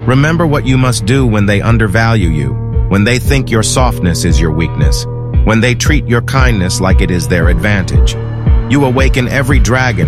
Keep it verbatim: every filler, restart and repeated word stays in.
Remember what you must do when they undervalue you, when they think your softness is your weakness, when they treat your kindness like it is their advantage. You awaken every dragon